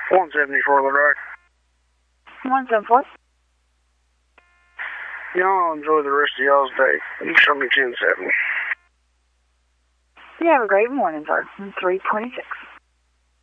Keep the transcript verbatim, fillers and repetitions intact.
one seventy-four the right. one seventy-four. Y'all enjoy the rest of y'all's day. You show me ten seven. You have a great morning, sir. three twenty-six.